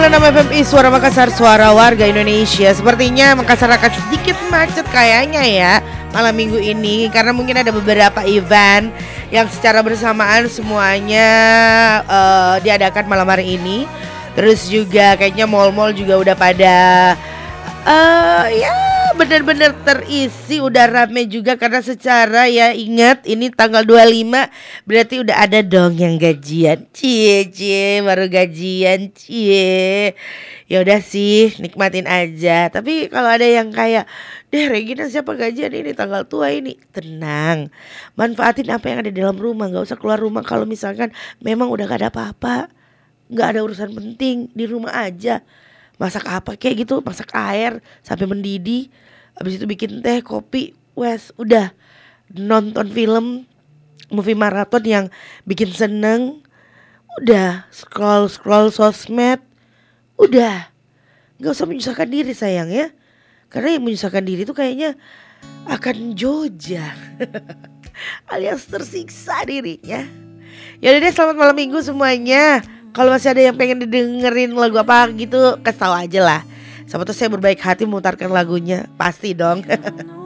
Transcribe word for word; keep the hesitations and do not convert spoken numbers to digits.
puluh enam F M I Suara Makassar, suara warga Indonesia. Sepertinya Makassar akan sedikit macet kayaknya ya malam minggu ini, karena mungkin ada beberapa event yang secara bersamaan semuanya uh, diadakan malam hari ini. Terus juga kayaknya mall-mall juga udah pada uh, ya benar-benar terisi, udah rame juga. Karena secara ya ingat ini tanggal dua puluh lima, berarti udah ada dong yang gajian. Cie cie baru gajian cie. Ya udah sih, nikmatin aja. Tapi kalau ada yang kayak, "Deh Regina siapa gajian ini tanggal tua ini?" Tenang, manfaatin apa yang ada di dalam rumah. Gak usah keluar rumah kalau misalkan memang udah gak ada apa-apa, gak ada urusan penting, di rumah aja. Masak apa kayak gitu, masak air sampai mendidih, habis itu bikin teh, kopi, wes udah. Nonton film, movie maraton yang bikin seneng, udah. Scroll-scroll sosmed, udah. Gak usah menyusahkan diri sayang ya. Karena yang menyusahkan diri itu kayaknya akan jojah alias tersiksa dirinya. Yaudah deh, selamat malam minggu semuanya. Kalau masih ada yang pengen didengerin lagu apa gitu, kasih tahu aja lah. Siapa tuh saya berbaik hati memutarkan lagunya, pasti dong.